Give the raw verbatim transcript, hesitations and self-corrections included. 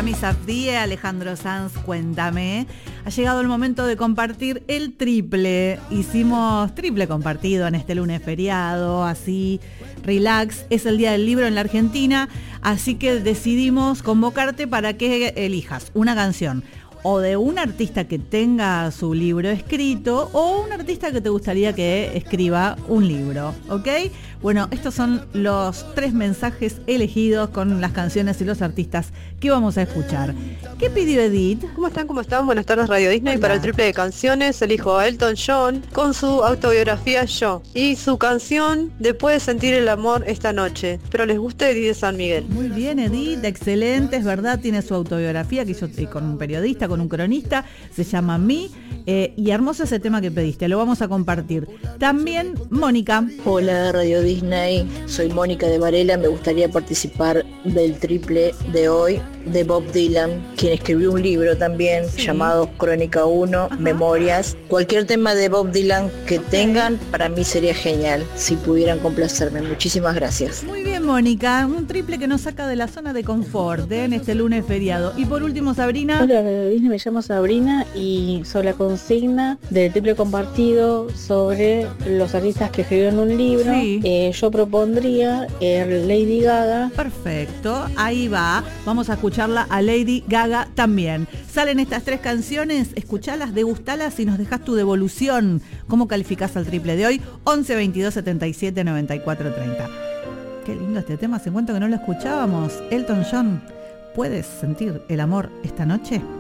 Rami Safdie, Alejandro Sanz, Cuéntame. Ha llegado el momento de compartir el triple. Hicimos triple compartido en este lunes feriado, así relax. Es el Día del Libro en la Argentina, así que decidimos convocarte para que elijas una canción o de un artista que tenga su libro escrito o un artista que te gustaría que escriba un libro, ¿ok? Bueno, estos son los tres mensajes elegidos con las canciones y los artistas que vamos a escuchar. ¿Qué pidió Edith? ¿Cómo están? ¿Cómo están? Buenas tardes, Radio Disney. Hola. Para el triple de canciones elijo a Elton John con su autobiografía Yo y su canción de Puedes sentir el amor esta noche. Espero les guste, Edith de San Miguel. Muy bien, Edith, excelente, es verdad, tiene su autobiografía que hizo con un periodista, con un cronista, se llama Mí, eh, y hermoso ese tema que pediste, lo vamos a compartir. También Mónica. Hola Radio Disney, soy Mónica de Varela, me gustaría participar del triple de hoy de Bob Dylan, quien escribió un libro también sí. llamado Crónica uno, Ajá. Memorias. Cualquier tema de Bob Dylan que tengan, para mí sería genial, si pudieran complacerme. Muchísimas gracias. Muy bien, Mónica, un triple que nos saca de la zona de confort ¿eh? en este lunes feriado. Y por último, Sabrina. Hola Radio Disney, me llamo Sabrina y soy la consigna del triple compartido sobre los artistas que escribieron un libro. Sí. Eh, yo propondría eh, Lady Gaga. Perfecto, ahí va. Vamos a escucharla a Lady Gaga también. Salen estas tres canciones, escuchalas, degustalas y nos dejas tu devolución. ¿Cómo calificás al triple de hoy? once veintidós setenta y siete noventa y cuatro treinta. Qué lindo este tema, hace cuenta que no lo escuchábamos. Elton John, ¿puedes sentir el amor esta noche?